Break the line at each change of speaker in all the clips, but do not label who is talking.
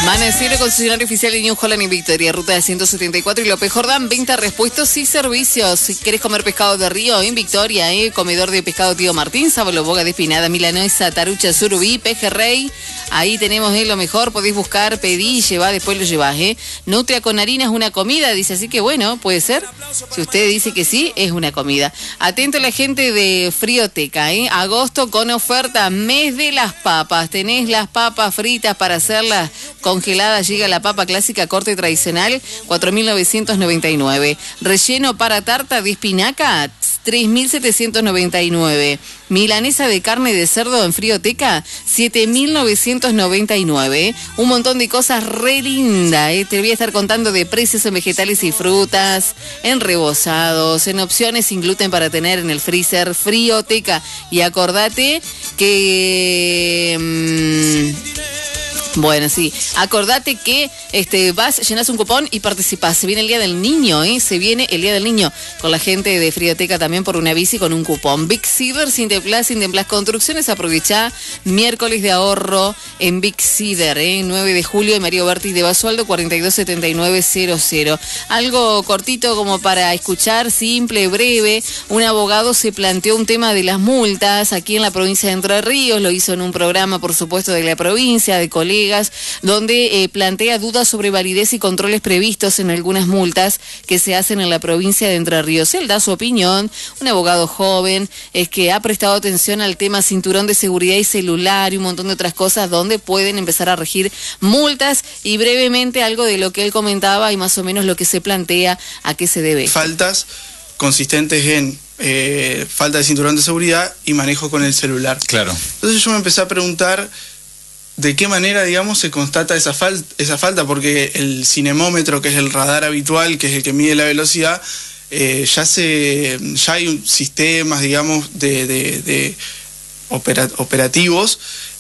Maneciero, concesionario oficial de New Holland y Victoria, ruta de 174 y López Jordán, venta, repuestos y servicios. Si querés comer pescado de río en Victoria, comedor de pescado Tío Martín, sábalo, boga de espinada, milanesa, tarucha, surubí, pejerrey. Ahí tenemos lo mejor, podéis buscar, pedí, llevá, después lo llevás. Nutria con harina es una comida, dice, así que bueno, puede ser. Si usted dice que sí, es una comida. Atento a la gente de Frioteca, agosto con oferta, mes de las papas. Tenés las papas fritas para hacerlas congeladas, llega la papa clásica corte tradicional, 4.999. Relleno para tarta de espinaca, 3.799. Milanesa de carne de cerdo en Frioteca, 7.999. Un montón de cosas re lindas. Te voy a estar contando de precios en vegetales y frutas, en rebozados, en opciones sin gluten para tener en el freezer. Frioteca. Y acordate que... Bueno, sí, acordate que vas, llenás un cupón y participás. Se viene el Día del Niño, se viene el Día del Niño con la gente de Frioteca también por una bici con un cupón. Big Cider, Sinteplas Construcciones, aprovechá miércoles de ahorro en Big Cider, 9 de julio, en Mario Bertis de Basualdo, 427900. Algo cortito como para escuchar, simple, breve. Un abogado se planteó un tema de las multas aquí en la provincia de Entre Ríos, lo hizo en un programa, por supuesto, de la provincia, de colegas, donde plantea dudas sobre validez y controles previstos en algunas multas que se hacen en la provincia de Entre Ríos. Él da su opinión, un abogado joven, es que ha prestado atención al tema cinturón de seguridad y celular y un montón de otras cosas donde pueden empezar a regir multas, y brevemente algo de lo que él comentaba y más o menos lo que se plantea, a qué se debe.
Faltas consistentes en falta de cinturón de seguridad y manejo con el celular.
Claro.
Entonces yo me empecé a preguntar de qué manera, digamos, se constata esa falta, porque el cinemómetro, que es el radar habitual, que es el que mide la velocidad, ya hay sistemas, digamos, de operativos,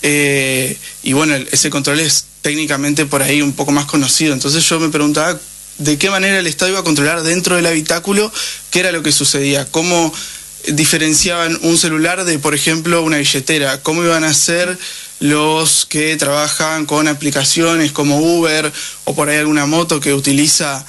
y bueno, ese control es técnicamente por ahí un poco más conocido. Entonces yo me preguntaba de qué manera el Estado iba a controlar dentro del habitáculo qué era lo que sucedía, cómo diferenciaban un celular de, por ejemplo, una billetera, cómo iban a hacer los que trabajan con aplicaciones como Uber o por ahí alguna moto que utiliza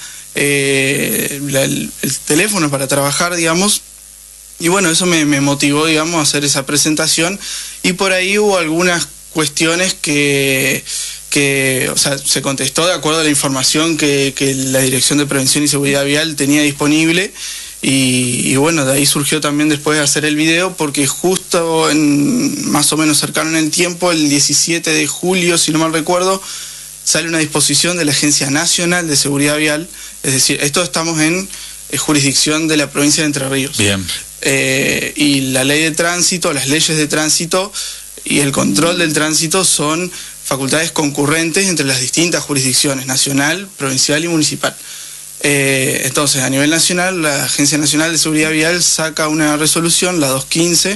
el teléfono para trabajar, digamos. Y bueno, eso me motivó, digamos, a hacer esa presentación, y por ahí hubo algunas cuestiones que o sea, se contestó de acuerdo a la información que la Dirección de Prevención y Seguridad Vial tenía disponible. Y bueno, de ahí surgió también después de hacer el video, porque justo más o menos cercano en el tiempo, el 17 de julio, si no mal recuerdo, sale una disposición de la Agencia Nacional de Seguridad Vial. Es decir, estamos en jurisdicción de la provincia de Entre Ríos.
Bien.
Y la ley de tránsito, las leyes de tránsito y el control del tránsito son facultades concurrentes entre las distintas jurisdicciones, nacional, provincial y municipal. Entonces, a nivel nacional, la Agencia Nacional de Seguridad Vial saca una resolución, la 215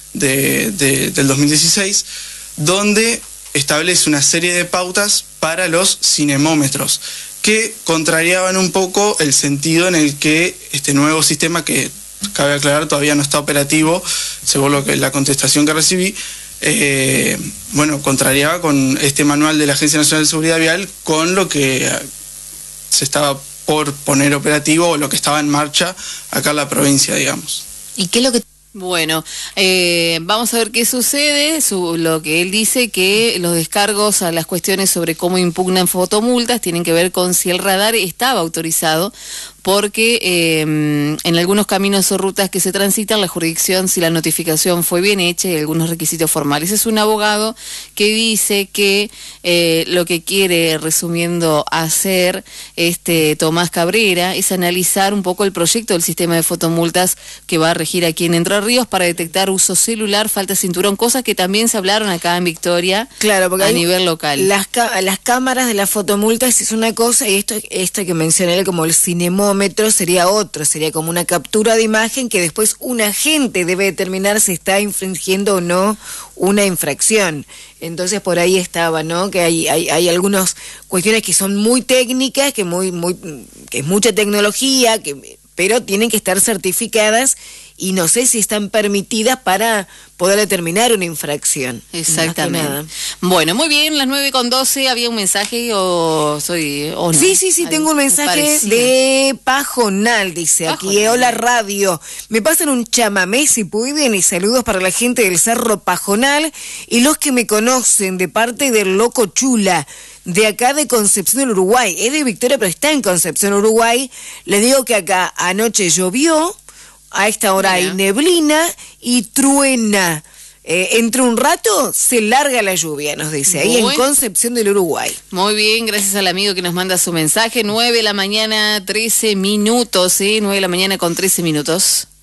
del 2016, donde establece una serie de pautas para los cinemómetros, que contrariaban un poco el sentido en el que este nuevo sistema, que cabe aclarar todavía no está operativo, según la contestación que recibí, bueno, contrariaba con este manual de la Agencia Nacional de Seguridad Vial con lo que se estaba por poner operativo o lo que estaba en marcha acá en la provincia, digamos.
¿Y qué es lo que...? Bueno, vamos a ver qué sucede. Lo que él dice, que los descargos a las cuestiones sobre cómo impugnan fotomultas tienen que ver con si el radar estaba autorizado, porque en algunos caminos o rutas que se transitan, la jurisdicción, si la notificación fue bien hecha, y algunos requisitos formales. Es un abogado que dice que lo que quiere, resumiendo, hacer Tomás Cabrera es analizar un poco el proyecto del sistema de fotomultas que va a regir aquí en Entre Ríos para detectar uso celular, falta de cinturón, cosas que también se hablaron acá en Victoria, claro, porque a nivel local.
Las cámaras de las fotomultas es una cosa, y esto que mencioné como el cinemómetro sería otro, sería como una captura de imagen que después un agente debe determinar si está infringiendo o no una infracción. Entonces por ahí estaba, ¿no? Que hay algunas cuestiones que son muy técnicas, que es mucha tecnología, que pero tienen que estar certificadas y no sé si están permitidas para poder determinar una infracción.
Exactamente. Bueno, muy bien, las 9:12, ¿había un mensaje o no?
Sí, tengo un mensaje de Pajonal, dice aquí, hola radio, me pasan un chamamé si pueden y saludos para la gente del Cerro Pajonal y los que me conocen de parte del Loco Chula, de acá de Concepción del Uruguay, es de Victoria pero está en Concepción, Uruguay. Les digo que acá anoche llovió, a esta hora hay neblina y truena. Entre un rato se larga la lluvia, nos dice, ahí en Concepción del Uruguay.
Muy bien, gracias al amigo que nos manda su mensaje. 9 de la mañana, 13 minutos, 9 de la mañana con 13 minutos.